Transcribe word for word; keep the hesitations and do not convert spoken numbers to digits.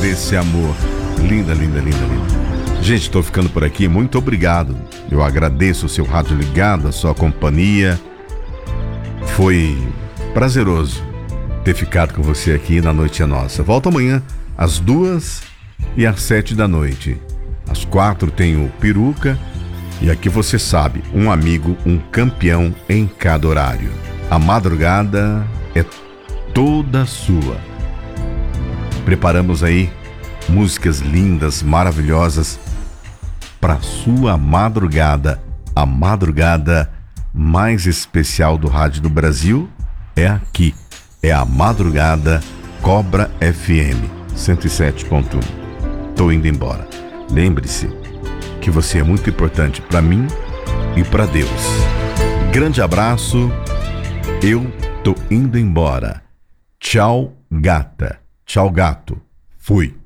desse amor. Linda, linda, linda, linda. Gente, estou ficando por aqui. Muito obrigado. Eu agradeço o seu rádio ligado, a sua companhia. Foi prazeroso ter ficado com você aqui na Noite é Nossa. Volto amanhã às duas e às sete da noite. Às quatro tem o Peruca. E aqui você sabe, um amigo, um campeão em cada horário. A madrugada é toda sua. Preparamos aí músicas lindas, maravilhosas para sua madrugada. A madrugada mais especial do rádio do Brasil é aqui. É a Madrugada Cobra F M cento e sete ponto um. Tô indo embora. Lembre-se que você é muito importante para mim e para Deus. Grande abraço. Eu tô indo embora. Tchau, gata. Tchau, gato. Fui.